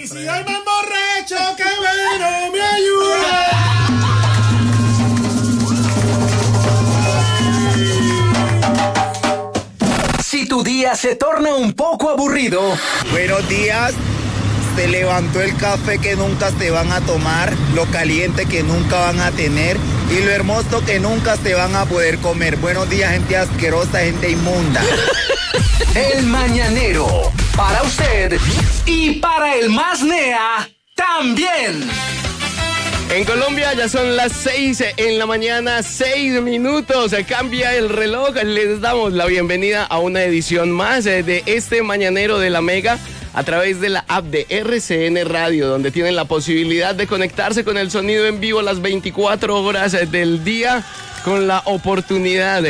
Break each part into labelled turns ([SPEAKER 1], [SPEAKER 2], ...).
[SPEAKER 1] Y si hoy me emborracho, que bueno me ayuda.
[SPEAKER 2] Si tu día se torna un poco aburrido.
[SPEAKER 3] Buenos días. Se levantó el café que nunca se van a tomar, lo caliente que nunca van a tener y lo hermoso que nunca se van a poder comer. Buenos días, gente asquerosa, gente inmunda.
[SPEAKER 2] El Mañanero, para usted y para el más nea también.
[SPEAKER 4] En Colombia ya son las 6 en la mañana, 6 minutos, cambia el reloj, les damos la bienvenida a una edición más de este Mañanero de la Mega a través de la app de RCN Radio, donde tienen la posibilidad de conectarse con el sonido en vivo las 24 horas del día, con la oportunidad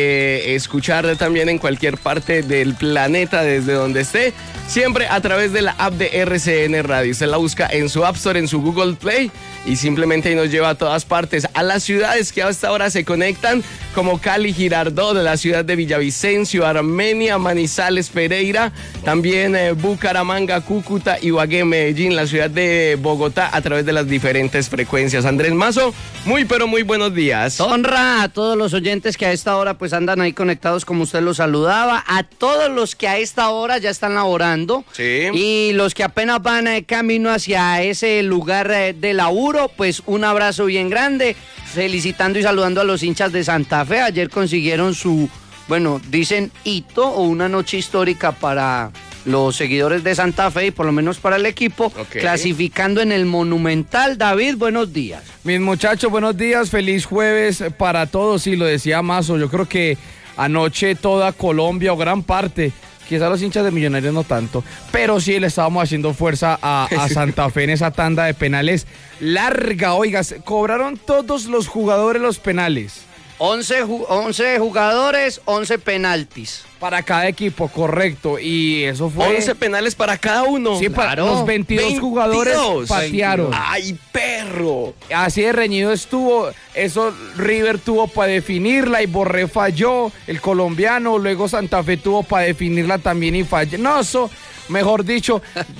[SPEAKER 4] de escuchar también en cualquier parte del planeta desde donde esté, siempre a través de la app de RCN Radio. Usted la busca en su App Store, en su Google Play y simplemente ahí nos lleva a todas partes, a las ciudades que hasta ahora se conectan, como Cali, Girardot, la ciudad de Villavicencio, Armenia, Manizales, Pereira, también Bucaramanga, Cúcuta, Ibagué, Medellín, la ciudad de Bogotá, a través de las diferentes frecuencias. Andrés Mazo, muy pero muy buenos días.
[SPEAKER 5] Honra a todos los oyentes que a esta hora pues andan ahí conectados como usted los saludaba, a todos los que a esta hora ya están laborando,
[SPEAKER 4] sí,
[SPEAKER 5] y los que apenas van camino hacia ese lugar de laburo, pues un abrazo bien grande, felicitando y saludando a los hinchas de Santa Fe. Ayer consiguieron su, bueno, dicen hito o una noche histórica para los seguidores de Santa Fe y por lo menos para el equipo, clasificando en el Monumental. David, buenos días.
[SPEAKER 6] Mis muchachos, buenos días, feliz jueves para todos. Y lo decía Mazo, yo creo que anoche toda Colombia o gran parte, quizás los hinchas de Millonarios no tanto, pero sí le estábamos haciendo fuerza a Santa Fe en esa tanda de penales larga. Oiga, cobraron todos los jugadores los penales. 11
[SPEAKER 5] jugadores, 11 penaltis.
[SPEAKER 6] Para cada equipo, correcto. Y eso fue...
[SPEAKER 4] 11 penales para cada uno.
[SPEAKER 6] Sí, para los 22 jugadores patearon.
[SPEAKER 4] ¡Ay, perro!
[SPEAKER 6] Así de reñido estuvo. Eso River tuvo para definirla y Borré falló. El colombiano, luego Santa Fe tuvo para definirla también y falló. No, eso... Mejor dicho,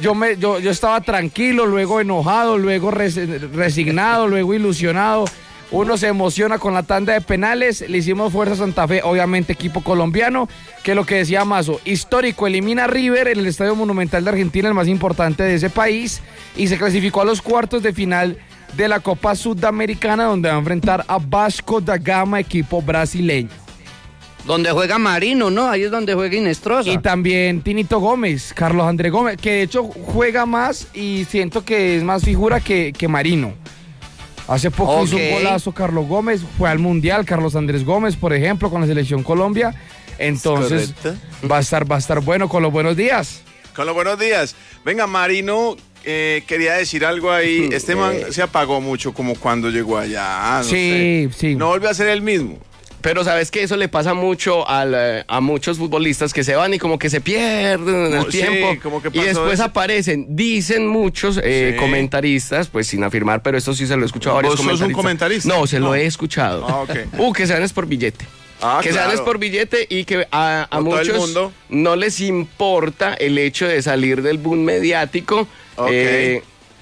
[SPEAKER 6] yo estaba tranquilo, luego enojado, luego resignado, luego ilusionado. Uno se emociona con la tanda de penales. Le hicimos fuerza a Santa Fe, obviamente equipo colombiano, que es lo que decía Mazo, histórico, elimina a River en el Estadio Monumental de Argentina, el más importante de ese país, y se clasificó a los cuartos de final de la Copa Sudamericana, donde va a enfrentar a Vasco da Gama, equipo brasileño.
[SPEAKER 5] Donde juega Marino, ¿no? Ahí es donde juega Inestrosa.
[SPEAKER 6] Y también Tinito Gómez, Carlos Andrés Gómez, que de hecho juega más y siento que es más figura que Marino. Hace poco hizo un golazo Carlos Gómez, fue al Mundial, Carlos Andrés Gómez, por ejemplo, con la Selección Colombia. Entonces va a estar bueno. Con los buenos días.
[SPEAKER 1] Con los buenos días. Venga, Marino, quería decir algo ahí. Este man se apagó mucho como cuando llegó allá.
[SPEAKER 6] Sí.
[SPEAKER 1] No volvió a ser el mismo.
[SPEAKER 4] Pero sabes que eso le pasa mucho a muchos futbolistas que se van y como que se pierden en el tiempo,
[SPEAKER 1] como que
[SPEAKER 4] y después aparecen. Dicen muchos comentaristas, pues sin afirmar, pero esto sí se lo he escuchado a varios comentaristas.
[SPEAKER 1] ¿Vos sos un comentarista?
[SPEAKER 4] No, se lo he escuchado. Que se van es por billete. Que
[SPEAKER 1] claro.
[SPEAKER 4] se dan es por billete y que a muchos no les importa el hecho de salir del boom mediático.
[SPEAKER 1] Pero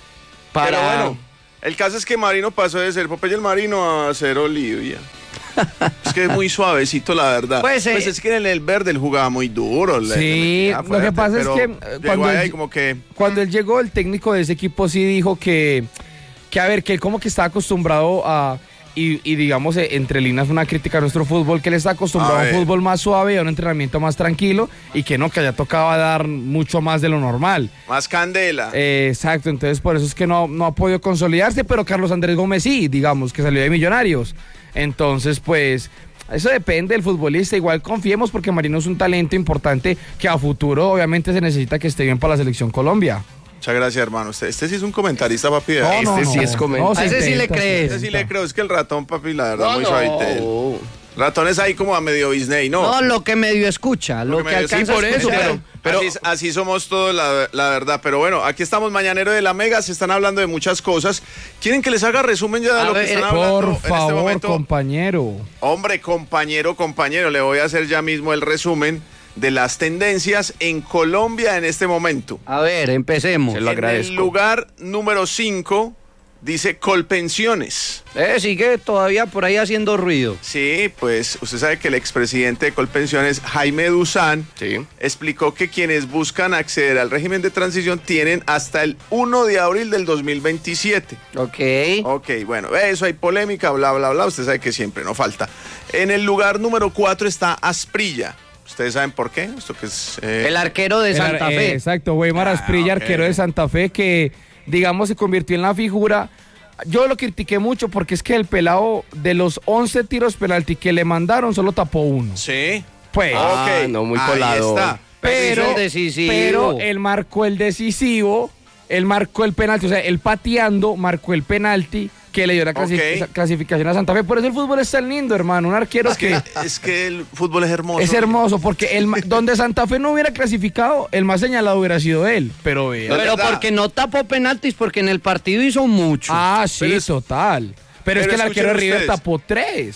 [SPEAKER 1] bueno, el caso es que Marino pasó de ser Popeye el Marino a ser Olivia. Es que es muy suavecito, la verdad. Pues es que en el verde él jugaba muy duro.
[SPEAKER 6] Sí, lo que pasa es que cuando él llegó, el técnico de ese equipo sí dijo que a ver, que él como que está acostumbrado a... Y digamos, entre líneas una crítica a nuestro fútbol, que él está acostumbrado a un fútbol más suave, a un entrenamiento más tranquilo, y que no, que allá tocaba dar mucho más de lo normal.
[SPEAKER 1] Más candela.
[SPEAKER 6] Exacto, entonces por eso es que no ha podido consolidarse, pero Carlos Andrés Gómez sí, digamos, que salió de Millonarios. Entonces, pues, eso depende del futbolista. Igual confiemos porque Marino es un talento importante que a futuro obviamente se necesita que esté bien para la Selección Colombia.
[SPEAKER 1] Muchas gracias, hermano. Este sí es un comentarista, papi.
[SPEAKER 4] Sí es comentarista.
[SPEAKER 5] A ese sí le crees.
[SPEAKER 1] Ese sí le creo. Es que el ratón, papi, la verdad, muy suavito. Ratón es ahí como a medio Disney, ¿no?
[SPEAKER 5] No, lo que medio escucha, lo que alcanza
[SPEAKER 4] por eso,
[SPEAKER 1] pero así somos todos, la verdad. Pero bueno, aquí estamos, Mañanero de la Mega, se están hablando de muchas cosas. ¿Quieren que les haga resumen ya de lo que están hablando
[SPEAKER 6] por favor,
[SPEAKER 1] en este momento?
[SPEAKER 6] compañero.
[SPEAKER 1] Hombre, compañero, le voy a hacer ya mismo el resumen de las tendencias en Colombia en este momento.
[SPEAKER 5] A ver, empecemos.
[SPEAKER 4] Se lo agradezco.
[SPEAKER 1] En el lugar número 5 dice Colpensiones.
[SPEAKER 5] Sigue todavía por ahí haciendo ruido.
[SPEAKER 1] Sí, pues usted sabe que el expresidente de Colpensiones, Jaime Duzán, explicó que quienes buscan acceder al régimen de transición tienen hasta el 1 de abril del 2027. Ok, bueno, eso hay polémica, bla, bla, bla, usted sabe que siempre no falta. En el lugar número 4 está Asprilla. ¿Ustedes saben por qué? Esto que es
[SPEAKER 5] el arquero de Santa Fe.
[SPEAKER 6] Exacto, Weimar Asprilla, arquero de Santa Fe, que digamos se convirtió en la figura. Yo lo critiqué mucho porque es que el pelado de los 11 tiros penalti que le mandaron solo tapó uno.
[SPEAKER 1] Sí.
[SPEAKER 6] Pues,
[SPEAKER 4] no, muy colado.
[SPEAKER 1] Ahí está.
[SPEAKER 6] Pero él marcó el decisivo, él marcó el penalti, o sea, él pateando marcó el penalti que le dio la clasificación a Santa Fe. Por eso el fútbol es tan lindo, hermano. Un arquero
[SPEAKER 1] es que el fútbol es hermoso.
[SPEAKER 6] Es hermoso, porque donde Santa Fe no hubiera clasificado, el más señalado hubiera sido él. Pero
[SPEAKER 5] porque no tapó penaltis, porque en el partido hizo mucho.
[SPEAKER 6] Ah, sí, total. Pero es que el arquero de River tapó 3.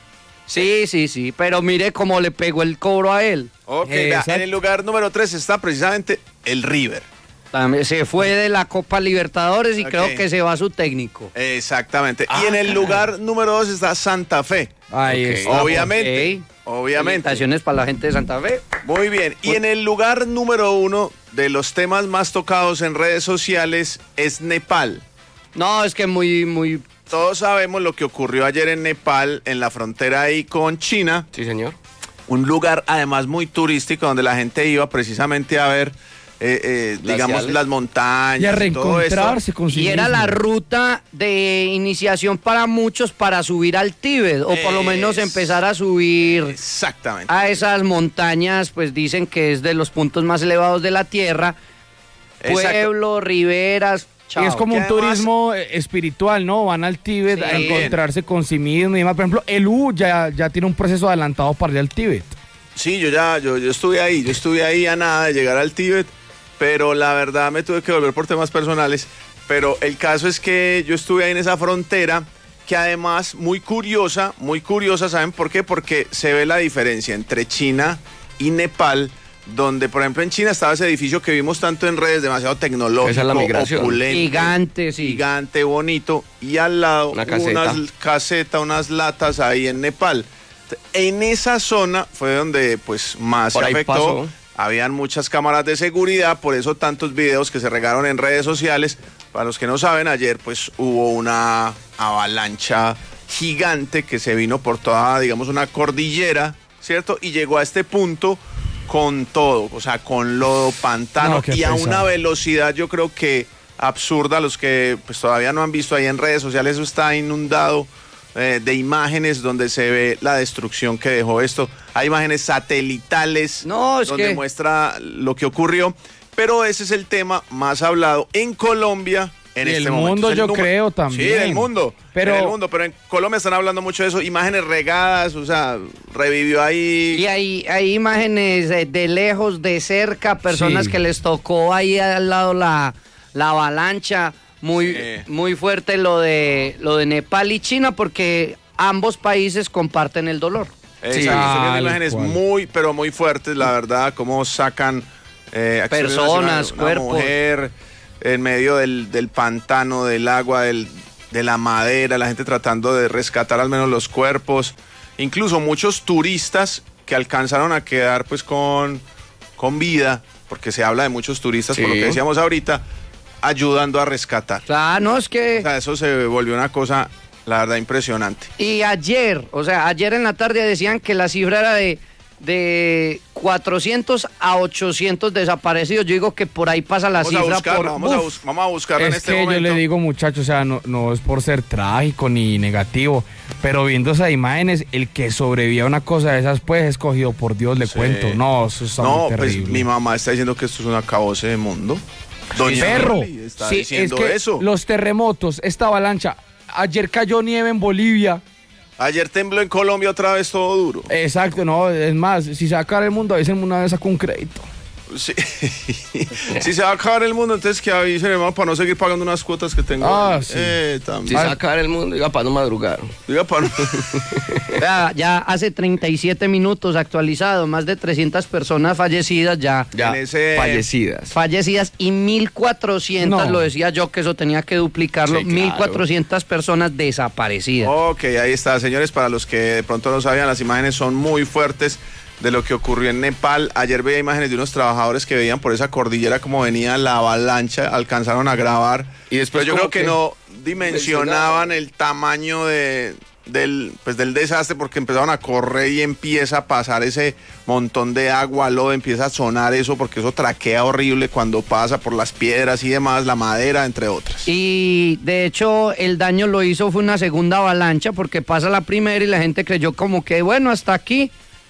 [SPEAKER 5] Sí, pero mire cómo le pegó el cobro a él.
[SPEAKER 1] Ok, en el lugar número 3 está precisamente el River.
[SPEAKER 5] Se fue de la Copa Libertadores y creo que se va su técnico.
[SPEAKER 1] Exactamente. Y en el lugar número 2 está Santa Fe.
[SPEAKER 6] Ahí está.
[SPEAKER 1] Obviamente.
[SPEAKER 5] Felicitaciones para la gente de Santa Fe.
[SPEAKER 1] Muy bien. Y en el lugar número 1 de los temas más tocados en redes sociales es Nepal.
[SPEAKER 5] No, es que muy...
[SPEAKER 1] Todos sabemos lo que ocurrió ayer en Nepal, en la frontera ahí con China.
[SPEAKER 4] Sí, señor.
[SPEAKER 1] Un lugar además muy turístico donde la gente iba precisamente a ver... digamos, las montañas
[SPEAKER 6] y a reencontrarse con sí
[SPEAKER 5] mismo. Era la ruta de iniciación para muchos para subir al Tíbet, o por lo menos empezar a subir
[SPEAKER 1] exactamente
[SPEAKER 5] a esas montañas, pues dicen que es de los puntos más elevados de la tierra. Pueblos, riberas.
[SPEAKER 6] Y es como un turismo espiritual, ¿no? Van al Tíbet a encontrarse con sí mismo y demás. Por ejemplo, el U ya tiene un proceso adelantado para ir al Tíbet.
[SPEAKER 1] Sí, yo estuve ahí a nada de llegar al Tíbet, pero la verdad me tuve que volver por temas personales. Pero el caso es que yo estuve ahí en esa frontera, que además muy curiosa, ¿saben por qué? Porque se ve la diferencia entre China y Nepal, donde por ejemplo en China estaba ese edificio que vimos tanto en redes, demasiado tecnológico,
[SPEAKER 4] esa es la migración.
[SPEAKER 1] Opulente,
[SPEAKER 5] gigante, sí.
[SPEAKER 1] Gigante, bonito, y al lado
[SPEAKER 4] una caseta.
[SPEAKER 1] unas latas ahí en Nepal. En esa zona fue donde pues más se afectó. Pasó. Habían muchas cámaras de seguridad, por eso tantos videos que se regaron en redes sociales. Para los que no saben, ayer pues hubo una avalancha gigante que se vino por toda, digamos, una cordillera, ¿cierto? Y llegó a este punto con todo, o sea, con lodo, pantano y a una velocidad, yo creo que absurda. Los que pues todavía no han visto ahí en redes sociales, eso está inundado de imágenes donde se ve la destrucción que dejó esto. Hay imágenes satelitales donde muestra lo que ocurrió, pero ese es el tema más hablado en Colombia en este momento.
[SPEAKER 6] El mundo, yo creo, también.
[SPEAKER 1] Sí, en el mundo. Pero en Colombia están hablando mucho de eso, imágenes regadas, o sea, revivió ahí.
[SPEAKER 5] Y hay imágenes de lejos, de cerca, personas que les tocó ahí al lado la avalancha. Muy fuerte lo de Nepal y China, porque ambos países comparten el dolor.
[SPEAKER 1] Son imágenes muy, pero muy fuertes, la verdad, cómo sacan
[SPEAKER 5] personas,
[SPEAKER 1] una
[SPEAKER 5] cuerpos.
[SPEAKER 1] Mujer en medio del pantano, del agua, de la madera, la gente tratando de rescatar al menos los cuerpos. Incluso muchos turistas que alcanzaron a quedar pues con vida, porque se habla de muchos turistas, por lo que decíamos ahorita, ayudando a rescatar.
[SPEAKER 5] Claro, es que...
[SPEAKER 1] O sea, eso se volvió una cosa, la verdad, impresionante.
[SPEAKER 5] Y ayer en la tarde decían que la cifra era de 400 a 800 desaparecidos. Yo digo que por ahí pasa la cifra.
[SPEAKER 1] Vamos a buscarlo en este momento.
[SPEAKER 6] Yo le digo, muchachos, o sea, no es por ser trágico ni negativo, pero viendo esas imágenes, el que sobrevivió a una cosa de esas, pues, escogido por Dios, le cuento. No, eso está muy terrible.
[SPEAKER 1] Pues mi mamá está diciendo que esto es un acabose de mundo.
[SPEAKER 6] Doña Perro,
[SPEAKER 1] está diciendo eso.
[SPEAKER 6] Los terremotos, esta avalancha, ayer cayó nieve en Bolivia.
[SPEAKER 1] Ayer tembló en Colombia otra vez todo duro.
[SPEAKER 6] Exacto, no, es más, si sacar el mundo, a veces una vez saca un crédito.
[SPEAKER 1] Sí. Si se va a acabar el mundo, entonces que avisen, hermano, para no seguir pagando unas cuotas que tengo.
[SPEAKER 6] Sí.
[SPEAKER 1] También.
[SPEAKER 4] Si se va a acabar el mundo, diga para no madrugar.
[SPEAKER 1] Diga para no...
[SPEAKER 5] Ya hace 37 minutos actualizado, más de 300 personas fallecidas ya. Fallecidas y 1.400, lo decía yo que eso tenía que duplicarlo, sí, claro. 1.400 personas desaparecidas.
[SPEAKER 1] Ok, ahí está, señores, para los que de pronto no sabían, las imágenes son muy fuertes de lo que ocurrió en Nepal. Ayer veía imágenes de unos trabajadores que veían por esa cordillera como venía la avalancha, alcanzaron a grabar. Y después yo creo que no dimensionaban el tamaño del desastre, porque empezaron a correr y empieza a pasar ese montón de agua, lodo, empieza a sonar eso, porque eso traquea horrible cuando pasa por las piedras y demás, la madera, entre otras.
[SPEAKER 5] Y de hecho el daño lo hizo fue una segunda avalancha, porque pasa la primera y la gente creyó como que bueno, hasta aquí.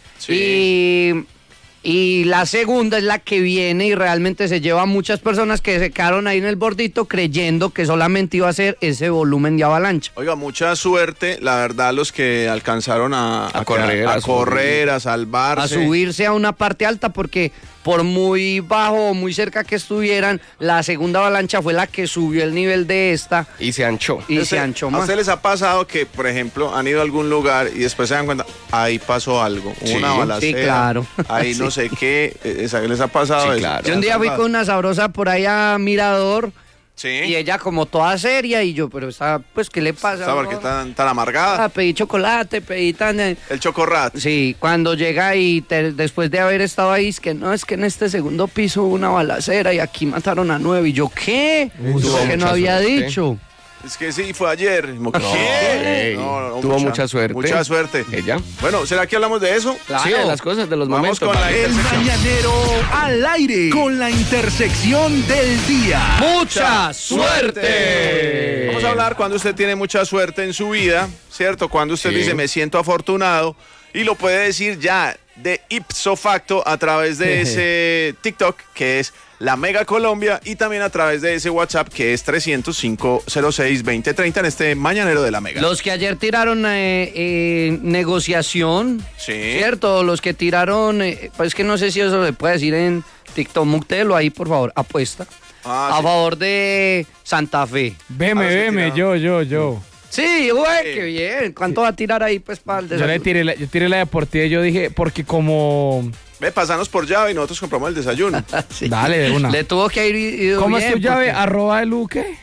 [SPEAKER 5] Sí. Y la segunda es la que viene y realmente se lleva a muchas personas que se quedaron ahí en el bordito creyendo que solamente iba a ser ese volumen de avalancha.
[SPEAKER 1] Oiga, mucha suerte, la verdad, los que alcanzaron a correr, a salvarse.
[SPEAKER 5] A subirse a una parte alta, porque por muy bajo o muy cerca que estuvieran, la segunda avalancha fue la que subió el nivel de esta.
[SPEAKER 4] Y se anchó.
[SPEAKER 5] Se anchó más.
[SPEAKER 1] ¿A ustedes les ha pasado que, por ejemplo, han ido a algún lugar y después se dan cuenta, ahí pasó algo, una balacera?
[SPEAKER 5] Sí, claro.
[SPEAKER 1] Ahí no sé qué, ¿les ha pasado eso?
[SPEAKER 5] Claro. Yo un día fui con una sabrosa por ahí a Mirador.
[SPEAKER 1] Sí.
[SPEAKER 5] Y ella como toda seria y yo, pero está, pues, ¿qué le pasa?
[SPEAKER 1] ¿Está porque tan amargada?
[SPEAKER 5] Pedí chocolate, pedí tan...
[SPEAKER 1] El chocorrat.
[SPEAKER 5] Sí, cuando llega y después de haber estado ahí, es que en este segundo piso hubo una balacera y aquí mataron a 9. Y yo, ¿qué? Que no había dicho.
[SPEAKER 1] Es que sí, fue ayer.
[SPEAKER 4] ¿Qué? Tuvo mucha suerte.
[SPEAKER 1] Mucha suerte.
[SPEAKER 4] Ella.
[SPEAKER 1] Bueno, ¿será que hablamos de eso?
[SPEAKER 4] Claro. Sí, de las cosas, de los momentos.
[SPEAKER 2] Con el mañanero al aire con la intersección del día.
[SPEAKER 5] ¡Mucha suerte!
[SPEAKER 1] Vamos a hablar cuando usted tiene mucha suerte en su vida, ¿cierto? Cuando usted dice, me siento afortunado, y lo puede decir ya de ipso facto a través de ese TikTok, que es La Mega Colombia, y también a través de ese WhatsApp que es 300-506-2030 en este mañanero de La Mega.
[SPEAKER 5] Los que ayer tiraron negociación, ¿cierto? Los que tiraron, pues que no sé si eso se puede decir en TikTok, Muctelo ahí, por favor, apuesta. A favor de Santa Fe.
[SPEAKER 6] Veme, yo.
[SPEAKER 5] Sí, güey, qué bien. ¿Cuánto va a tirar ahí, pues, para el desayuno?
[SPEAKER 6] Yo tiré la deportiva y yo dije, porque como...
[SPEAKER 1] Ve, pasanos por llave y nosotros compramos el desayuno.
[SPEAKER 5] Sí.
[SPEAKER 6] Dale, de una.
[SPEAKER 5] Le tuvo que ir
[SPEAKER 6] ¿Cómo
[SPEAKER 5] bien,
[SPEAKER 6] es tu llave?
[SPEAKER 5] porque...
[SPEAKER 6] @eluque.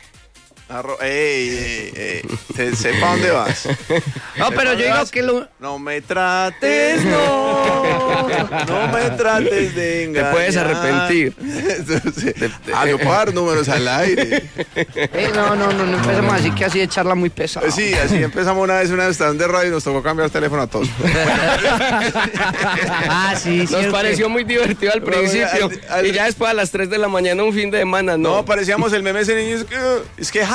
[SPEAKER 1] Sepa dónde vas.
[SPEAKER 5] No, pero yo digo que
[SPEAKER 1] no me trates, no me trates de engañar.
[SPEAKER 4] Te puedes arrepentir.
[SPEAKER 1] Yo puedo dar números al aire.
[SPEAKER 5] No empezamos así que así de charla muy pesada.
[SPEAKER 1] Sí, así empezamos una vez en una estación de radio y nos tocó cambiar el teléfono a todos.
[SPEAKER 5] Sí,
[SPEAKER 4] nos pareció muy divertido al principio. Y ya después a las 3 de la mañana, un fin de semana, no.
[SPEAKER 1] Parecíamos el meme ese niño, es que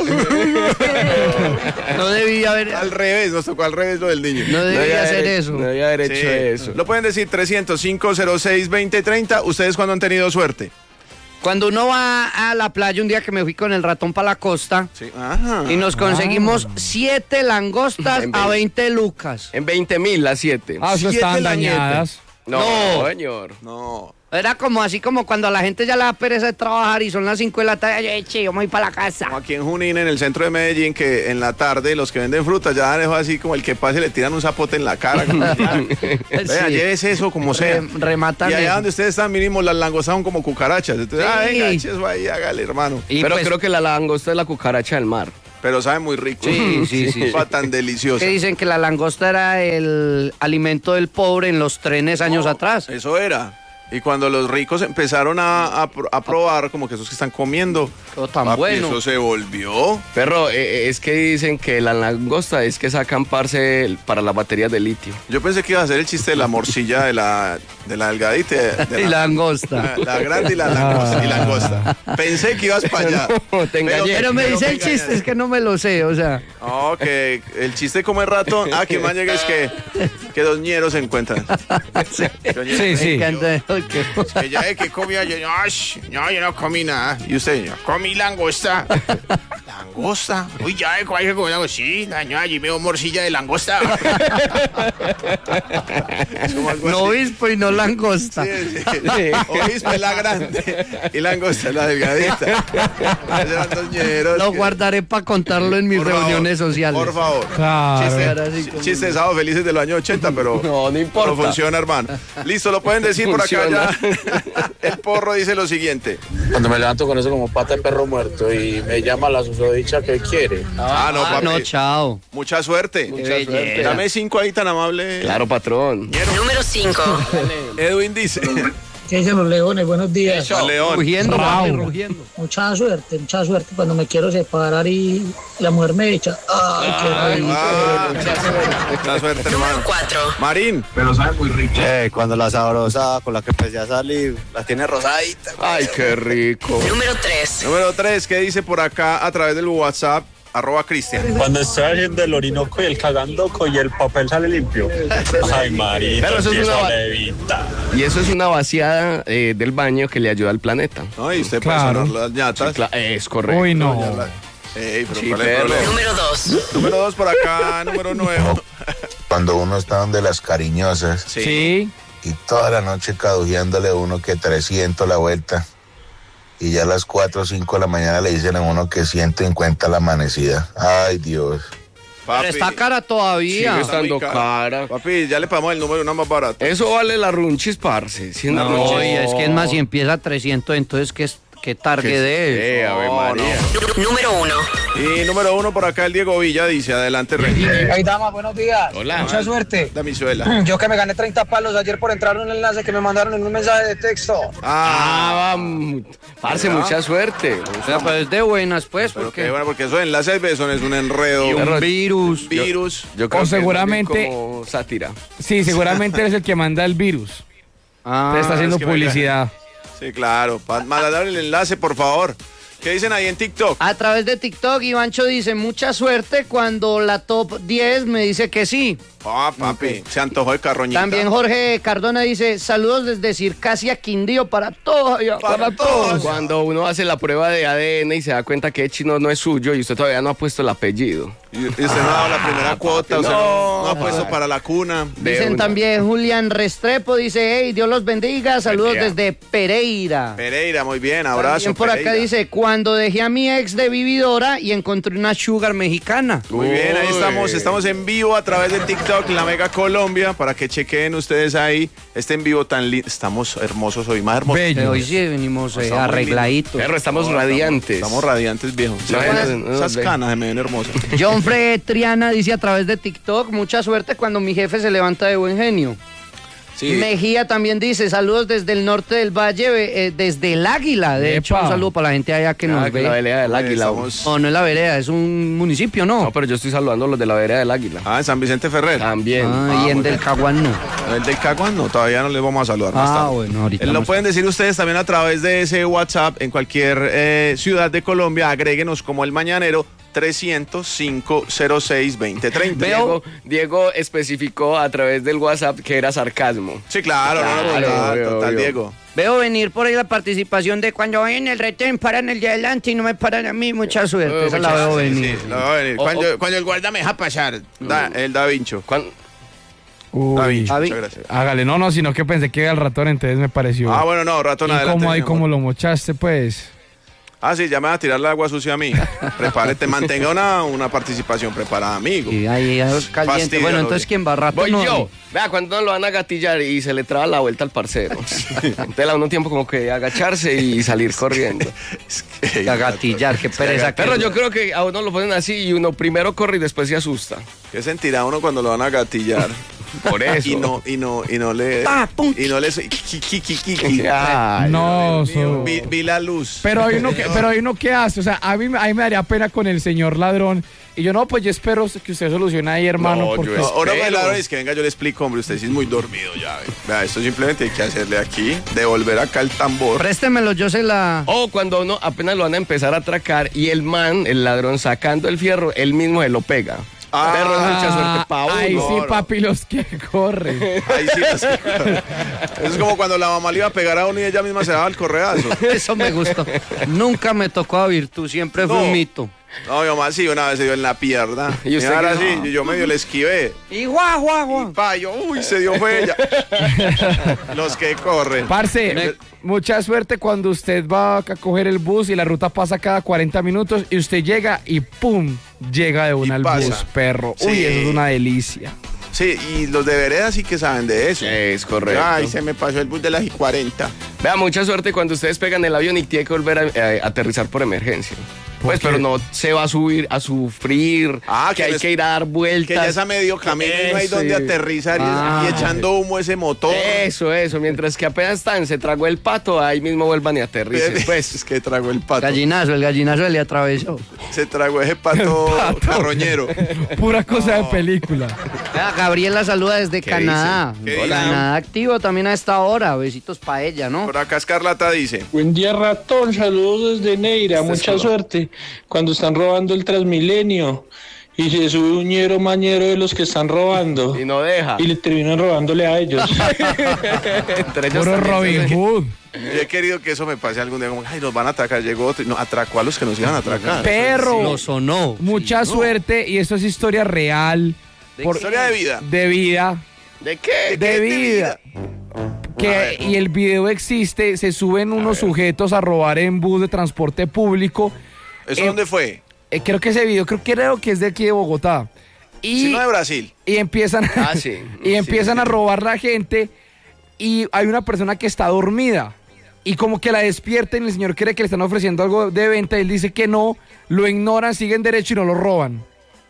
[SPEAKER 5] no debía haber...
[SPEAKER 1] Al revés, nos tocó al revés lo del niño.
[SPEAKER 5] No debía hacer eso.
[SPEAKER 4] No debía haber hecho eso.
[SPEAKER 1] Lo pueden decir 300-506-2030. ¿Ustedes cuándo han tenido suerte?
[SPEAKER 5] Cuando uno va a la playa, un día que me fui con el ratón para la costa, y nos conseguimos 7 langostas a 20 lucas.
[SPEAKER 4] En 20.000 las 7.
[SPEAKER 6] Eso estaban dañadas.
[SPEAKER 4] No, señor.
[SPEAKER 1] No.
[SPEAKER 5] Era como así como cuando a la gente ya le da pereza de trabajar y son las 5 de la tarde, yo me voy para la casa.
[SPEAKER 1] Como aquí en Junín, en el centro de Medellín, que en la tarde los que venden frutas ya dejó así como el que pase le tiran un zapote en la cara. Vea, llévese eso como sea.
[SPEAKER 5] Rematan.
[SPEAKER 1] Y allá donde ustedes están mínimo las langostas son como cucarachas. Entonces, venga, eche eso ahí, hágale, hermano.
[SPEAKER 4] Pero pues, creo que la langosta es la cucaracha del mar.
[SPEAKER 1] Pero sabe muy rico.
[SPEAKER 5] Sí.
[SPEAKER 1] Tan delicioso.
[SPEAKER 5] Que dicen que la langosta era el alimento del pobre en los trenes años atrás.
[SPEAKER 1] Eso era. Y cuando los ricos empezaron a probar, como que esos que están comiendo,
[SPEAKER 5] todo tan bueno.
[SPEAKER 1] Eso se volvió.
[SPEAKER 4] Perro, es que dicen que la langosta es que sacan parce para las baterías de litio.
[SPEAKER 1] Yo pensé que iba a ser el chiste de la morcilla de la delgadita.
[SPEAKER 5] Y la langosta.
[SPEAKER 1] La grande y la langosta. Pensé que ibas para allá.
[SPEAKER 5] Pero me dice el chiste, es que no me lo sé, o sea.
[SPEAKER 1] No, que el chiste como el ratón. Que más llega es que dos ñeros se encuentran.
[SPEAKER 6] Sí.
[SPEAKER 1] Es que ya que comía yo no comí nada. Y usted, yo comí langosta. langosta. Uy, ya de cuál con langostita, señora, allí me dio morcilla de langosta.
[SPEAKER 5] No obispo y no langosta.
[SPEAKER 1] Sí. Obispo es la grande y langosta es la delgadita. Eran dos ñeros.
[SPEAKER 5] Lo guardaré para contarlo en mis reuniones sociales.
[SPEAKER 1] Por favor.
[SPEAKER 6] Claro.
[SPEAKER 1] Chistes de sábado felices de los años 80, pero
[SPEAKER 4] no importa.
[SPEAKER 1] No funciona, hermano. Listo, lo pueden decir
[SPEAKER 4] Funciona.
[SPEAKER 1] por acá ya. El porro dice lo siguiente.
[SPEAKER 7] Cuando me levanto con eso como pata de perro muerto y me llama la susodicha que quiere.
[SPEAKER 1] No, papi.
[SPEAKER 5] No, chao.
[SPEAKER 1] Mucha suerte.
[SPEAKER 4] Mucha suerte.
[SPEAKER 1] Dame 5 ahí tan amable.
[SPEAKER 4] Claro, patrón.
[SPEAKER 8] Número 5.
[SPEAKER 1] Edwin dice.
[SPEAKER 9] ¿Qué dicen los leones? Buenos días.
[SPEAKER 1] León.
[SPEAKER 5] Rugiendo, papi, rugiendo.
[SPEAKER 9] Mucha suerte cuando me quiero separar y la mujer me echa. ¡Ay, qué rico!
[SPEAKER 1] Mucha suerte, hermano.
[SPEAKER 8] 4.
[SPEAKER 1] Marín.
[SPEAKER 7] Pero sabe muy rico.
[SPEAKER 3] Cuando la sabrosa con la que empecé a salir, la tiene rosadita.
[SPEAKER 4] Ay, qué rico.
[SPEAKER 8] Número 3.
[SPEAKER 1] Número 3, ¿qué dice por acá a través del WhatsApp? @Cristian.
[SPEAKER 7] Cuando estoy haciendo el orinoco y el cagandoco y el papel sale limpio. Ay, Marita,
[SPEAKER 4] Pero eso es
[SPEAKER 7] empieza
[SPEAKER 4] una-
[SPEAKER 7] a levitar.
[SPEAKER 4] Y eso es una vaciada del baño que le ayuda al planeta.
[SPEAKER 1] No, y usted
[SPEAKER 6] Claro.
[SPEAKER 1] puede sonar las ñatas.
[SPEAKER 4] Es correcto.
[SPEAKER 6] Uy, no.
[SPEAKER 1] Ey, pero
[SPEAKER 4] Sí,
[SPEAKER 1] ¿cuál es el
[SPEAKER 4] perro.
[SPEAKER 1] problema?
[SPEAKER 8] Número 2.
[SPEAKER 1] Número 2 por acá, número 9.
[SPEAKER 10] Cuando uno está donde las cariñosas
[SPEAKER 6] Sí.
[SPEAKER 10] y toda la noche cadujeándole a uno que 300 la vuelta y ya a las 4 o 5 de la mañana le dicen a uno que 150 la amanecida. Ay, Dios.
[SPEAKER 1] Papi,
[SPEAKER 5] Pero está cara todavía.
[SPEAKER 4] Sigue estando
[SPEAKER 1] muy
[SPEAKER 4] cara.
[SPEAKER 1] Papi, ya le pagamos el número, una más barata.
[SPEAKER 4] Eso vale la runchis, parce. Si una
[SPEAKER 5] No,
[SPEAKER 4] runchis-
[SPEAKER 5] y es que es más, si empieza a 300, entonces ¿qué target es?
[SPEAKER 4] Ave María.
[SPEAKER 8] Número 1.
[SPEAKER 1] Y número 1 por acá, el Diego Villa dice, adelante, Rey.
[SPEAKER 9] Hey, dama, buenos días.
[SPEAKER 4] Hola.
[SPEAKER 9] Mucha suerte.
[SPEAKER 1] Damizuela.
[SPEAKER 9] Yo que me gané 30 palos ayer por entrar en un enlace que me mandaron en un mensaje de texto.
[SPEAKER 4] Vamos. Parce, mucha suerte.
[SPEAKER 5] O sea, pues es de buenas, pues,
[SPEAKER 1] Pero
[SPEAKER 5] porque
[SPEAKER 1] qué bueno, porque eso de enlace de besos es un enredo.
[SPEAKER 5] un virus.
[SPEAKER 1] Virus.
[SPEAKER 4] Yo creo
[SPEAKER 6] O
[SPEAKER 4] que
[SPEAKER 6] seguramente-
[SPEAKER 4] es como sátira.
[SPEAKER 6] Sí, seguramente eres el que manda el virus.
[SPEAKER 5] Ah,
[SPEAKER 6] Te está haciendo
[SPEAKER 1] es que me
[SPEAKER 6] publicidad.
[SPEAKER 1] Sí, claro. Mandar el enlace, por favor. ¿Qué dicen ahí en TikTok?
[SPEAKER 5] a través de TikTok, Ivancho dice, mucha suerte cuando la top 10 me dice que sí.
[SPEAKER 1] Papi, se antojó de carroñita.
[SPEAKER 5] También Jorge Cardona dice, saludos desde Circasia Quindío para todos.
[SPEAKER 1] Para todos.
[SPEAKER 4] Cuando uno hace la prueba de ADN y se da cuenta que el chino no es suyo y usted todavía no ha puesto el apellido.
[SPEAKER 1] Y usted no ha dado la primera cuota,
[SPEAKER 4] papi,
[SPEAKER 1] o sea,
[SPEAKER 4] no.
[SPEAKER 1] no ha puesto para la cuna.
[SPEAKER 4] De
[SPEAKER 5] Dicen
[SPEAKER 4] una.
[SPEAKER 5] también Julián Restrepo, dice, hey, Dios los bendiga, saludos
[SPEAKER 1] Perea.
[SPEAKER 5] desde Pereira.
[SPEAKER 1] Pereira, muy bien, abrazo.
[SPEAKER 5] También por acá
[SPEAKER 1] Pereira.
[SPEAKER 5] dice, cuando dejé a mi ex de vividora y encontré una sugar mexicana.
[SPEAKER 1] Muy bien, ahí estamos en vivo a través de TikTok, la Mega Colombia, para que chequen ustedes ahí este en vivo tan lindo. Estamos hermosos hoy, más hermosos.
[SPEAKER 6] Bello.
[SPEAKER 5] Hoy sí venimos
[SPEAKER 1] Estamos muy
[SPEAKER 5] arregladitos.
[SPEAKER 4] Perro, estamos radiantes.
[SPEAKER 1] Estamos radiantes, viejo. Esas canas se me ven hermosas.
[SPEAKER 5] John Fred Triana dice a través de TikTok, mucha suerte cuando mi jefe se levanta de buen genio.
[SPEAKER 1] Sí.
[SPEAKER 5] Mejía también dice, saludos desde el norte del valle, desde el Águila. De hecho,
[SPEAKER 6] Epa.
[SPEAKER 5] un saludo para la gente allá que nos
[SPEAKER 4] Que
[SPEAKER 5] ve.
[SPEAKER 4] la vereda del Águila.
[SPEAKER 1] Estamos-
[SPEAKER 5] No, no es la vereda, es un municipio, ¿no?
[SPEAKER 4] No, pero yo estoy saludando a los de la vereda del Águila.
[SPEAKER 1] En San Vicente Ferrer.
[SPEAKER 4] También.
[SPEAKER 5] Y en del Caguán no.
[SPEAKER 1] El del Caguán no, todavía no les vamos a saludar más tarde.
[SPEAKER 5] Bueno, ahorita.
[SPEAKER 1] Lo
[SPEAKER 5] más
[SPEAKER 1] pueden decir ustedes también a través de ese WhatsApp en cualquier ciudad de Colombia. Agréguenos como el Mañanero 300-506-2030.
[SPEAKER 4] Diego especificó a través del WhatsApp que era sarcasmo.
[SPEAKER 1] Sí, claro,
[SPEAKER 4] Claro,
[SPEAKER 1] total,
[SPEAKER 4] obvio.
[SPEAKER 1] Diego.
[SPEAKER 5] Veo venir por ahí la participación de cuando voy en el retén, paran el de adelante y no me paran a mí. Mucha suerte, esa la veo venir.
[SPEAKER 1] Sí, la va a venir. Cuando el guarda me deja pasar, el Da Vincho. Da
[SPEAKER 6] Uy.
[SPEAKER 1] Vincho,
[SPEAKER 5] Avi-
[SPEAKER 1] muchas gracias.
[SPEAKER 6] Hágale, no, sino que pensé que era el ratón, entonces me pareció.
[SPEAKER 1] Ah, bueno, no, ratón,
[SPEAKER 6] ¿Y
[SPEAKER 1] adelante.
[SPEAKER 6] cómo ahí
[SPEAKER 1] mi
[SPEAKER 6] como
[SPEAKER 1] amor.
[SPEAKER 6] lo mochaste, pues?
[SPEAKER 1] Ah, sí, ya me va a tirar la agua sucia a mí. Prepárate, mantenga una participación preparada, amigo.
[SPEAKER 5] Y ahí es caliente.
[SPEAKER 1] Fastidio,
[SPEAKER 5] Bueno,
[SPEAKER 1] ¿no?
[SPEAKER 5] entonces ¿quién va rato?
[SPEAKER 4] Voy
[SPEAKER 5] no.
[SPEAKER 4] yo. Vea, cuando no lo van a gatillar y se le traba la vuelta al parcero. Entonces le da uno tiempo como que agacharse y salir corriendo.
[SPEAKER 5] A gatillar, qué pereza.
[SPEAKER 4] Pero yo creo que a uno lo ponen así y uno primero corre y después se asusta.
[SPEAKER 1] ¿Qué sentirá uno cuando lo van a gatillar?
[SPEAKER 4] Por eso.
[SPEAKER 1] Y no le...
[SPEAKER 5] Pa, pum.
[SPEAKER 1] Y no le...
[SPEAKER 4] Ay,
[SPEAKER 6] No,
[SPEAKER 1] Dios mío,
[SPEAKER 6] so-
[SPEAKER 1] vi la luz.
[SPEAKER 6] Pero hay uno que hace, o sea, a mí me daría pena con el señor ladrón. Y yo no, pues yo espero que usted solucione ahí, hermano.
[SPEAKER 4] No,
[SPEAKER 6] porque
[SPEAKER 4] yo
[SPEAKER 1] Ahora me
[SPEAKER 4] espero.
[SPEAKER 1] ladrón es que venga, yo le explico, hombre, usted sí es muy dormido ya. Vea, esto simplemente hay que hacerle aquí, devolver acá el tambor.
[SPEAKER 5] Préstemelo, yo se la...
[SPEAKER 4] O cuando uno apenas lo van a empezar a atracar y el man, el ladrón, sacando el fierro, él mismo se lo pega.
[SPEAKER 1] Ah,
[SPEAKER 4] Perro, es mucha suerte pa' uno.
[SPEAKER 6] Ahí sí,
[SPEAKER 1] no.
[SPEAKER 6] papi, los que corren.
[SPEAKER 1] Ahí sí, así. Eso es como cuando la mamá le iba a pegar a uno y ella misma se daba el correazo.
[SPEAKER 5] Eso me gustó. Nunca me tocó a virtud, siempre fue
[SPEAKER 1] No.
[SPEAKER 5] un mito.
[SPEAKER 1] No, mi mamá sí, una vez se dio en la pierna.
[SPEAKER 4] ¿Y usted
[SPEAKER 1] ahora
[SPEAKER 4] qué?
[SPEAKER 1] sí, yo medio le esquivé.
[SPEAKER 5] Y guau.
[SPEAKER 1] Y pa, yo, se dio fue ella. Los que corren.
[SPEAKER 6] Parce, mucha suerte cuando usted va a coger el bus y la ruta pasa cada 40 minutos y usted llega y ¡pum! Llega de una al
[SPEAKER 1] pasa.
[SPEAKER 6] bus, perro. Uy,
[SPEAKER 1] Sí.
[SPEAKER 6] eso es una delicia.
[SPEAKER 1] Sí, y los de vereda sí que saben de eso.
[SPEAKER 4] Es correcto.
[SPEAKER 1] Ay, se me pasó el bus de las I-40.
[SPEAKER 4] Vea, mucha suerte cuando ustedes pegan el avión y tiene que volver a aterrizar por emergencia. Pues,
[SPEAKER 6] qué?
[SPEAKER 4] pero no se va a subir a sufrir, que hay que ir a dar vueltas.
[SPEAKER 1] Que ya es a medio camino y no hay
[SPEAKER 4] Eso,
[SPEAKER 1] donde
[SPEAKER 4] sí.
[SPEAKER 1] aterrizar y echando humo ese motor.
[SPEAKER 4] Eso, mientras que apenas están, se tragó el pato, ahí mismo vuelvan y aterricen.
[SPEAKER 1] Pues es que tragó el pato.
[SPEAKER 5] El gallinazo le atravesó.
[SPEAKER 1] Se tragó ese pato, carroñero.
[SPEAKER 6] Pura cosa de película.
[SPEAKER 5] Vea, Gabriela saluda desde
[SPEAKER 1] ¿Qué
[SPEAKER 5] Canadá.
[SPEAKER 1] dice? ¿Qué dice?
[SPEAKER 5] Canadá activo también a esta hora. Besitos para ella, ¿no?
[SPEAKER 1] Por acá Escarlata dice.
[SPEAKER 11] Buen día, ratón. Saludos desde Neira. Mucha suerte cuando están robando el Transmilenio y se sube un ñero mañero de los que están robando.
[SPEAKER 4] Y no deja.
[SPEAKER 11] Y le terminan robándole a ellos.
[SPEAKER 4] Entre ellos
[SPEAKER 6] Puro
[SPEAKER 4] también
[SPEAKER 6] Robin Hood.
[SPEAKER 1] Yo he querido que eso me pase algún día. Como, ay, nos van a atracar. Llegó otro. No, atracó a los que nos iban a atracar.
[SPEAKER 6] Perro.
[SPEAKER 5] Lo sonó.
[SPEAKER 6] Mucha suerte y esto es historia real.
[SPEAKER 1] Historia de vida.
[SPEAKER 6] De vida.
[SPEAKER 4] ¿De qué?
[SPEAKER 6] De vida. Y el video existe, se suben unos sujetos a robar en bus de transporte público.
[SPEAKER 1] ¿Eso dónde fue?
[SPEAKER 6] Creo que ese video, creo que es de aquí de Bogotá. Y,
[SPEAKER 1] Si no de Brasil.
[SPEAKER 6] y empiezan,
[SPEAKER 4] Sí.
[SPEAKER 6] y empiezan a robar la gente y hay una persona que está dormida. Y como que la despierten, el señor cree que le están ofreciendo algo de venta, él dice que no, lo ignoran, siguen derecho y no lo roban.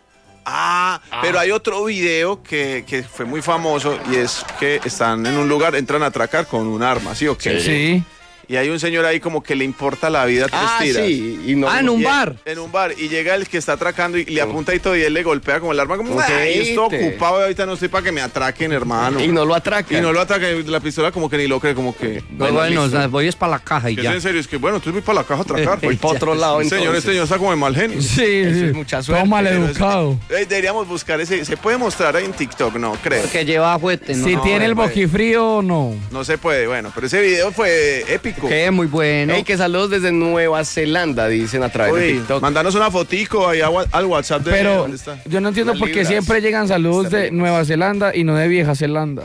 [SPEAKER 1] Pero hay otro video que fue muy famoso y es que están en un lugar, entran a atracar con un arma, ¿sí o qué?
[SPEAKER 6] Sí.
[SPEAKER 1] Y hay un señor ahí como que le importa la vida tres tiras.
[SPEAKER 4] Sí. Y no,
[SPEAKER 5] en un bar.
[SPEAKER 1] En un bar. Y llega el que está atracando y le apunta y todo y él le golpea como el arma como,
[SPEAKER 4] Ok,
[SPEAKER 1] "Ay, yo estoy ocupado y ahorita no estoy para que me atraquen, hermano".
[SPEAKER 4] Y no lo atracan.
[SPEAKER 1] Y no lo atracan. La pistola como que ni lo cree, como que...
[SPEAKER 5] Bueno,
[SPEAKER 1] listo.
[SPEAKER 5] voy es para la caja y
[SPEAKER 1] Que
[SPEAKER 5] ya.
[SPEAKER 1] es en serio, es que bueno, entonces voy para la caja a atracar.
[SPEAKER 4] Voy para otro lado,
[SPEAKER 1] Señor,
[SPEAKER 4] entonces.
[SPEAKER 1] este señor está como de mal genio.
[SPEAKER 6] Sí,
[SPEAKER 4] Eso
[SPEAKER 6] sí.
[SPEAKER 4] es mucha suerte.
[SPEAKER 6] Todo maleducado.
[SPEAKER 1] Deberíamos buscar ese. ¿Se puede mostrar ahí en TikTok? No, creo.
[SPEAKER 5] Porque lleva fuerte, ¿no?
[SPEAKER 6] Si
[SPEAKER 1] no,
[SPEAKER 6] tiene el
[SPEAKER 1] pues.
[SPEAKER 6] boquifrío o no.
[SPEAKER 1] No se puede, bueno, pero ese video fue épico.
[SPEAKER 5] Que muy bueno.
[SPEAKER 4] Ey, que saludos desde Nueva Zelanda, dicen a través de
[SPEAKER 1] Uy,
[SPEAKER 4] TikTok.
[SPEAKER 1] mandanos una fotico ahí al WhatsApp de
[SPEAKER 6] Pero
[SPEAKER 1] ¿dónde está?
[SPEAKER 6] yo no entiendo
[SPEAKER 4] Unas
[SPEAKER 6] por qué
[SPEAKER 4] libras.
[SPEAKER 6] siempre llegan saludos de Nueva Zelanda y no de Vieja Zelanda.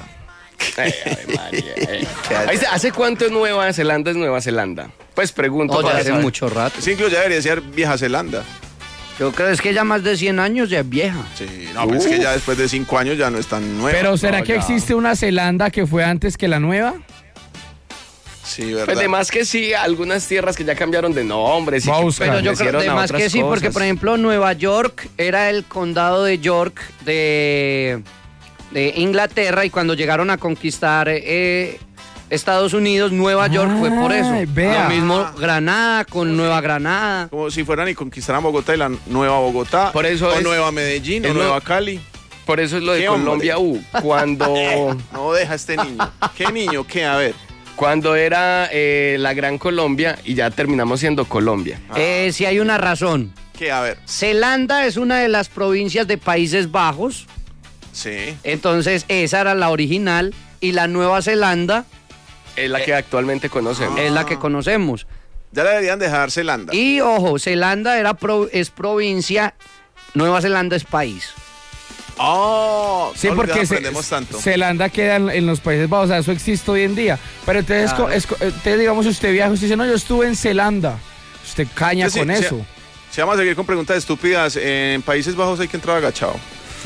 [SPEAKER 4] ¿Hace cuánto Nueva Zelanda es Nueva Zelanda? Pues pregunto.
[SPEAKER 5] Ya
[SPEAKER 4] para
[SPEAKER 5] hace
[SPEAKER 4] saber.
[SPEAKER 5] mucho rato.
[SPEAKER 1] Ese incluso ya debería ser Vieja Zelanda.
[SPEAKER 5] Yo creo es que ya más de 100 años ya es vieja.
[SPEAKER 1] Sí, no, pero es que ya después de 5 años ya no es tan nueva.
[SPEAKER 6] Pero ¿será
[SPEAKER 4] No,
[SPEAKER 6] que
[SPEAKER 4] ya.
[SPEAKER 6] existe una Zelanda que fue antes que la nueva?
[SPEAKER 1] Sí, ¿verdad?
[SPEAKER 4] Pues de más que sí, algunas tierras que ya cambiaron de nombres.
[SPEAKER 6] Voy a
[SPEAKER 4] que
[SPEAKER 6] buscar.
[SPEAKER 5] Pero yo creo
[SPEAKER 4] pertenecieron
[SPEAKER 5] de
[SPEAKER 4] a
[SPEAKER 5] más
[SPEAKER 4] otras
[SPEAKER 5] que sí, porque
[SPEAKER 4] cosas.
[SPEAKER 5] por ejemplo Nueva York era el condado de York de Inglaterra y cuando llegaron a conquistar Estados Unidos, Nueva York fue por eso.
[SPEAKER 6] Ay, vea.
[SPEAKER 5] Lo mismo Granada con Nueva Granada.
[SPEAKER 1] Como si fueran y conquistaran Bogotá y la Nueva Bogotá.
[SPEAKER 4] Por eso
[SPEAKER 1] o
[SPEAKER 4] es-
[SPEAKER 1] Nueva Medellín, o
[SPEAKER 4] es
[SPEAKER 1] Nueva
[SPEAKER 4] lo-
[SPEAKER 1] Cali.
[SPEAKER 4] Por eso es lo de
[SPEAKER 1] ¿Qué hombre?
[SPEAKER 4] Colombia cuando,
[SPEAKER 1] No deja este niño. ¿Qué niño? ¿Qué? A ver.
[SPEAKER 4] cuando era la Gran Colombia y ya terminamos siendo Colombia.
[SPEAKER 5] Sí hay una razón.
[SPEAKER 1] ¿Qué? A ver.
[SPEAKER 5] Zelanda es una de las provincias de Países Bajos,
[SPEAKER 1] Sí.
[SPEAKER 5] entonces esa era la original y la Nueva Zelanda
[SPEAKER 4] Es la que actualmente conocemos.
[SPEAKER 5] es la que conocemos.
[SPEAKER 1] Ya le deberían dejar Zelanda.
[SPEAKER 5] Y ojo, Zelanda es provincia, Nueva Zelanda es país.
[SPEAKER 1] Oh,
[SPEAKER 6] Sí,
[SPEAKER 1] no,
[SPEAKER 6] porque
[SPEAKER 1] ya aprendemos tanto.
[SPEAKER 6] Zelanda queda en los Países Bajos, o sea, eso existe hoy en día. Pero entonces,
[SPEAKER 5] Claro.
[SPEAKER 6] entonces digamos, si usted viaja, usted dice, no, yo estuve en Zelanda. Usted caña
[SPEAKER 1] Sí,
[SPEAKER 6] con
[SPEAKER 1] sí,
[SPEAKER 6] eso.
[SPEAKER 1] Si vamos a seguir con preguntas estúpidas, en Países Bajos hay que entrar agachado.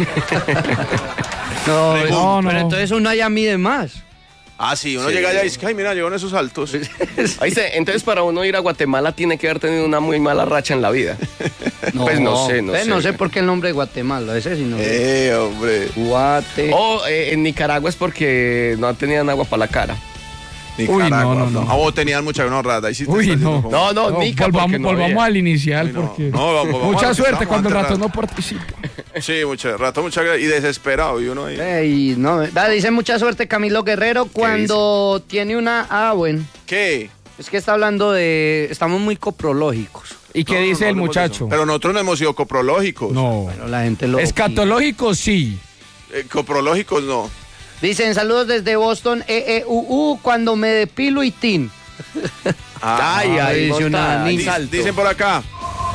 [SPEAKER 5] No,
[SPEAKER 6] No, no.
[SPEAKER 5] pero entonces uno allá mide más.
[SPEAKER 1] Ah, sí, uno
[SPEAKER 4] Sí.
[SPEAKER 1] llega allá y dice, ay, mira, llegó en esos altos.
[SPEAKER 4] Ahí dice, entonces para uno ir a Guatemala tiene que haber tenido una muy mala racha en la vida. Pues no sé.
[SPEAKER 5] No sé por qué el nombre de Guatemala, ese sí no sé.
[SPEAKER 1] Hombre.
[SPEAKER 5] Guate.
[SPEAKER 4] O en Nicaragua es porque no tenían agua para la cara.
[SPEAKER 1] Nicaragua,
[SPEAKER 6] no, no.
[SPEAKER 1] Ah, vos tenían mucha no rata. Ahí sí te
[SPEAKER 6] Uy,
[SPEAKER 1] estás
[SPEAKER 6] no.
[SPEAKER 1] yendo como-
[SPEAKER 4] No, Nica, porque
[SPEAKER 6] volvamos,
[SPEAKER 4] no
[SPEAKER 6] volvamos
[SPEAKER 4] había.
[SPEAKER 6] al inicial,
[SPEAKER 1] Uy, no.
[SPEAKER 6] porque
[SPEAKER 1] No, vamos a
[SPEAKER 6] mucha
[SPEAKER 1] lo que
[SPEAKER 6] suerte
[SPEAKER 1] estamos
[SPEAKER 6] cuando el rato
[SPEAKER 1] antes,
[SPEAKER 6] no participa.
[SPEAKER 1] Sí, mucha rato, mucha gracias. Y desesperado, y uno ahí.
[SPEAKER 5] Ey, no, dice mucha suerte Camilo Guerrero cuando tiene una... Ah, bueno.
[SPEAKER 1] ¿Qué?
[SPEAKER 5] Es que está hablando de... Estamos muy coprológicos.
[SPEAKER 6] ¿Y qué
[SPEAKER 1] No,
[SPEAKER 6] dice el
[SPEAKER 1] hablemos de eso.
[SPEAKER 6] muchacho?
[SPEAKER 1] Pero nosotros no hemos sido coprológicos.
[SPEAKER 6] No.
[SPEAKER 5] Pero la gente lo...
[SPEAKER 6] Escatológico, sí.
[SPEAKER 1] Coprológicos no.
[SPEAKER 5] Dicen saludos desde Boston, cuando me depilo y tin.
[SPEAKER 1] Ah,
[SPEAKER 5] dice una niña.
[SPEAKER 1] Dicen por acá.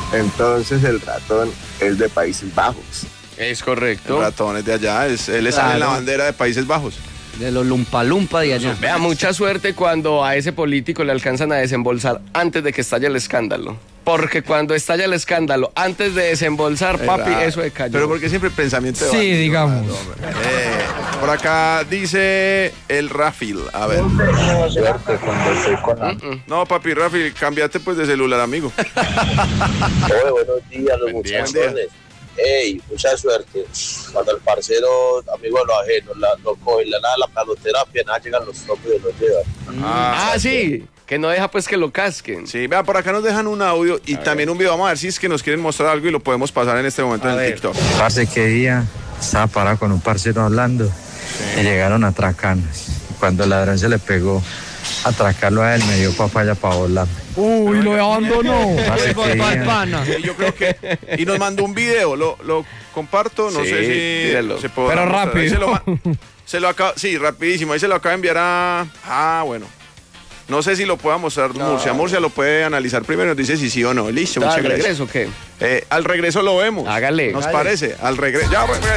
[SPEAKER 12] Entonces el ratón es de Países Bajos.
[SPEAKER 4] Es correcto.
[SPEAKER 1] El ratón es de allá, él sale en la bandera de Países Bajos.
[SPEAKER 5] De los lumpa de allá.
[SPEAKER 4] Vea, mucha suerte cuando a ese político le alcanzan a desembolsar antes de que estalle el escándalo. Porque cuando estalla el escándalo, antes de desembolsar, papi, eso de cayó.
[SPEAKER 1] Pero porque siempre pensamiento de
[SPEAKER 6] Sí, digamos.
[SPEAKER 1] Por acá dice el Rafil. A ver.
[SPEAKER 12] Suerte cuando estoy con
[SPEAKER 1] No, papi, Rafil, cambiate pues de celular, amigo.
[SPEAKER 12] Oye, buenos días, los muchachones. Ey, mucha suerte. Cuando el parcero, amigo de los ajenos, lo coge, le da la paloterapia, nada, llegan los topos y los llevan.
[SPEAKER 4] Sí. Que no deja pues que lo casquen.
[SPEAKER 1] Sí, vean, por acá nos dejan un audio y también un video. Vamos a ver si es que nos quieren mostrar algo y lo podemos pasar en este momento en el TikTok.
[SPEAKER 13] Parce, qué día estaba parado con un parcero hablando y llegaron a atracarnos. Cuando el ladrón se le pegó a atracarlo a él, me dio papaya para volar.
[SPEAKER 6] Uy, lo abandonó.
[SPEAKER 13] Parce, qué día.
[SPEAKER 1] Yo creo que... Y nos mandó un video, lo comparto, no sé si se puede.
[SPEAKER 6] Pero rápido.
[SPEAKER 1] Sí, rapidísimo, ahí se lo acaba de enviar a... bueno. No sé si lo pueda mostrar Murcia. Murcia lo puede analizar primero y nos dice si sí o no. Listo, muchas gracias.
[SPEAKER 4] ¿Al regreso qué?
[SPEAKER 1] Al regreso lo vemos.
[SPEAKER 4] Hágale.
[SPEAKER 1] ¿Nos parece? Al regreso. Ya,